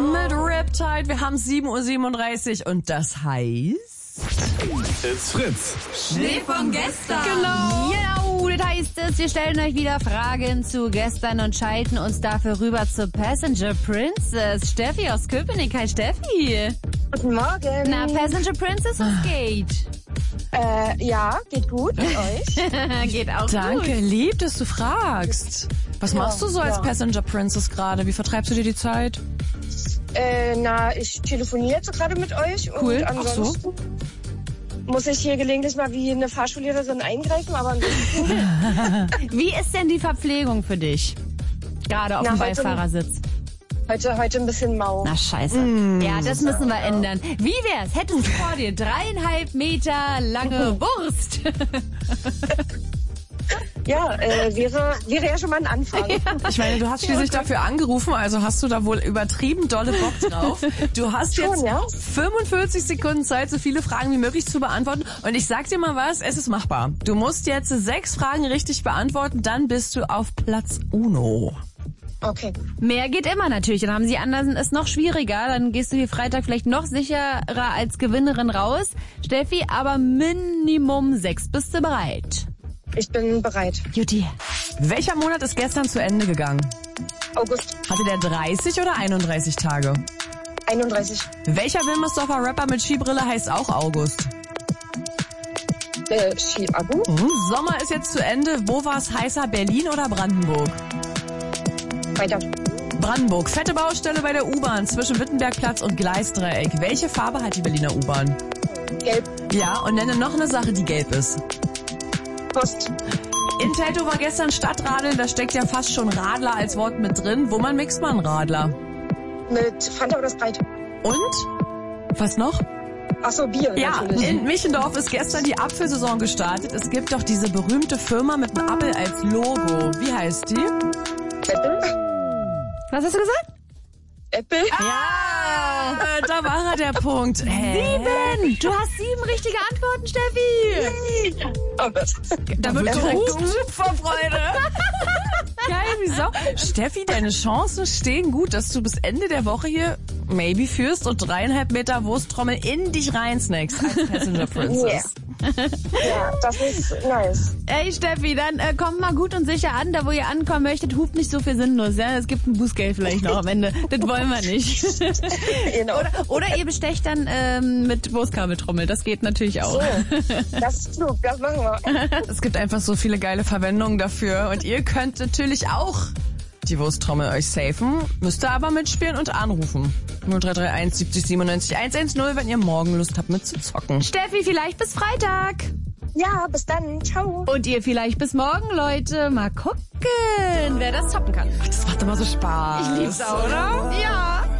mit Riptide. Wir haben 7:37 Uhr und das heißt... It's Fritz. Schnee von gestern. Genau, das heißt es, wir stellen euch wieder Fragen zu gestern und schalten uns dafür rüber zur Passenger Princess. Steffi aus Köpenick. Hi Steffi. Guten Morgen. Na, Passenger Princess, was geht? Ja, geht gut mit euch. Geht auch Danke, gut. lieb, dass du fragst. Was machst du so als Passenger Princess gerade? Wie vertreibst du dir die Zeit? Ich telefoniere jetzt gerade mit euch. Cool. Und ansonsten muss ich hier gelegentlich mal wie eine Fahrschullehrerin eingreifen, aber ansonsten... Wie ist denn die Verpflegung für dich? Gerade auf dem Beifahrersitz. Heute ein bisschen mau. Na scheiße. Ja, das müssen wir ändern. Wie wär's? Hättest du vor dir 3,5 Meter lange Wurst? Ja, wäre ja schon mal ein Anfang. Ich meine, du hast schließlich dafür angerufen, also hast du da wohl übertrieben dolle Bock drauf. Du hast jetzt 45 Sekunden Zeit, so viele Fragen wie möglich zu beantworten. Und ich sag dir mal was, es ist machbar. Du musst jetzt 6 Fragen richtig beantworten, dann bist du auf Platz 1. Okay. Mehr geht immer natürlich. Dann haben sie anderen ist noch schwieriger. Dann gehst du hier Freitag vielleicht noch sicherer als Gewinnerin raus. Steffi, aber Minimum 6. Bist du bereit? Ich bin bereit. Juti. Welcher Monat ist gestern zu Ende gegangen? August. Hatte der 30 oder 31 Tage? 31. Welcher Wilmersdorfer Rapper mit Skibrille heißt auch August? Ski-Abu. Sommer ist jetzt zu Ende. Wo war es heißer, Berlin oder Brandenburg? Weiter. Brandenburg. Fette Baustelle bei der U-Bahn zwischen Wittenbergplatz und Gleisdreieck. Welche Farbe hat die Berliner U-Bahn? Gelb. Ja, und nenne noch eine Sache, die gelb ist. Post. In Teltow war gestern Stadtradeln, da steckt ja fast schon Radler als Wort mit drin. Wo man mixt man Radler? Mit Fanta oder Sprite. Und? Was noch? Achso, Bier Ja, natürlich. in Michendorf ist gestern die Apfelsaison gestartet. Es gibt doch diese berühmte Firma mit einem Apfel als Logo. Wie heißt die? Apple. Was hast du gesagt? Apple. Ja, da war der Punkt. 7! Du hast 7 richtige Antworten, Steffi! Oh Gott. Da wird direkt gut vor Freude. Geil, wie Sau. Steffi, deine Chancen stehen gut, dass du bis Ende der Woche hier maybe führst und 3,5 Meter Wursttrommel in dich reinsnackst als Passenger Princess. Ja, das ist nice. Ey Steffi, dann kommt mal gut und sicher an, da wo ihr ankommen möchtet, hupt nicht so viel sinnlos, ja? Es gibt ein Bußgeld vielleicht noch am Ende, das wollen wir nicht. Genau. Oder ihr bestecht dann mit Wurstkabeltrommel, das geht natürlich auch. So, das ist klug, das machen wir. Es gibt einfach so viele geile Verwendungen dafür und ihr könnt natürlich auch die Wursttrommel euch safen, müsst ihr aber mitspielen und anrufen. 0331 70 97 110, wenn ihr morgen Lust habt mitzuzocken. Steffi, vielleicht bis Freitag. Ja, bis dann. Ciao. Und ihr vielleicht bis morgen, Leute. Mal gucken, wer das toppen kann. Das macht immer so Spaß. Ich lieb's auch, oder? Ja.